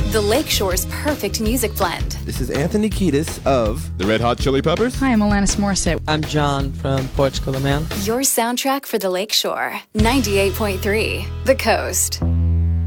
The Lakeshore's perfect music blend. This is Anthony Kiedis of The Red Hot Chili Peppers. Hi, I'm Alanis Morissette. I'm John from Portugal, the Man. Your soundtrack for the Lakeshore. 98.3 The Coast.